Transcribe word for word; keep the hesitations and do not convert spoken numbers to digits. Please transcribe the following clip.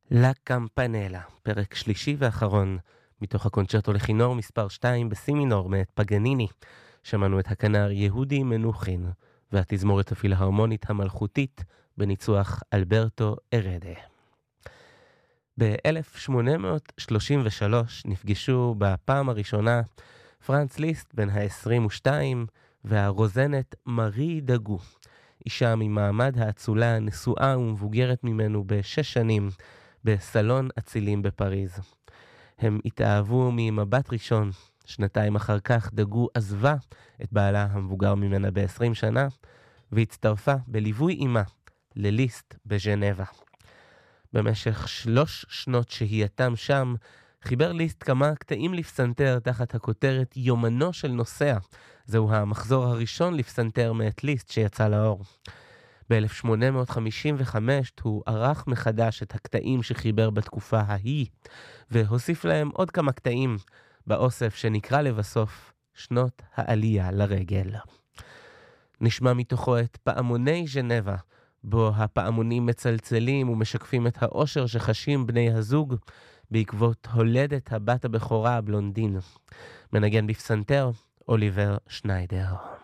לה קמפנלה, פרק שלישי ואחרון, מתוך הקונצ'רטו לכינור מספר שתיים בסי מינור מאת פגניני. שמענו את הכנר יהודי מנוחין, והתזמורת הפילהרמונית המלכותית בניצוח אלברטו ארדה. ב-אלף שמונה מאות שלושים ושלוש נפגשו בפעם הראשונה פרנץ ליסט בן ה-עשרים ושתיים והרוזנת מארי דגו, אישה ממעמד האצולה נשואה ומבוגרת ממנו בשש שנים, בסלון אצילים בפריז. הם התאהבו ממבט ראשון. שנתיים אחר כך דגו עזבה את בעלה המבוגר ממנה ב-עשרים שנה, והצטרפה בליווי אימה לליסט בז'נבה. במשך שלוש שנות שהייתם שם, חיבר ליסט כמה קטעים לפסנתר תחת הכותרת יומנו של נוסע. זהו המחזור הראשון לפסנתר מאת ליסט שיצא לאור. ב-אלף שמונה מאות חמישים וחמש הוא ערך מחדש את הקטעים שחיבר בתקופה ההיא, והוסיף להם עוד כמה קטעים באוסף שנקרא לבסוף שנות העלייה לרגל. נשמע מתוכו את פעמוני ז'נבה, בו הפעמונים מצלצלים ומשקפים את האושר שחשים בני הזוג בעקבות הולדת הבת הבכורה הבלונדין. מנגן בפסנתר אוליבר שניידר.